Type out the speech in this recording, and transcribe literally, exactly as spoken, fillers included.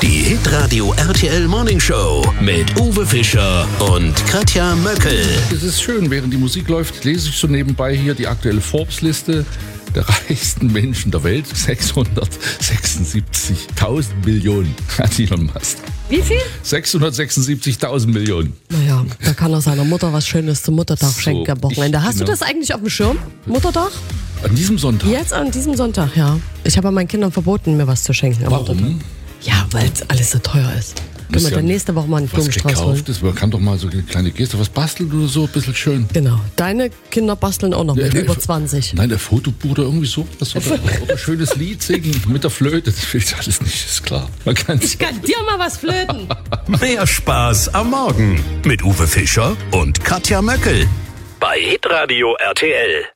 Die Hitradio R T L Morning Show mit Uwe Fischer und Katja Möckel. Es ist schön, während die Musik läuft, lese ich so nebenbei hier die aktuelle Forbes-Liste der reichsten Menschen der Welt. sechshundertsechsundsiebzigtausend Millionen hat Elon Musk. Wie viel? sechshundertsechsundsiebzigtausend Millionen. Naja, da kann er seiner Mutter was Schönes zum Muttertag So, schenken am Wochenende. ich- Hast genau. du das eigentlich auf dem Schirm? Muttertag? An diesem Sonntag. Jetzt an diesem Sonntag, ja. Ich habe meinen Kindern verboten, mir was zu schenken am Muttertag. Warum? Ja, weil es alles so teuer ist. Können wir ja dann nächste Woche mal einen was Blumenstrauß holen? gekauft ist. Man kann doch mal so eine kleine Geste, was basteln oder so, ein bisschen schön. Genau. Deine Kinder basteln auch noch mit Ja, über ja, zwanzig. Nein, der Fotobuch oder irgendwie so. Das oder, oder ein schönes Lied singen mit der Flöte. Das will ich alles nicht, ist klar. Man kann's. Ich kann dir mal was flöten. Mehr Spaß am Morgen mit Uwe Fischer und Katja Möckel bei Hitradio R T L.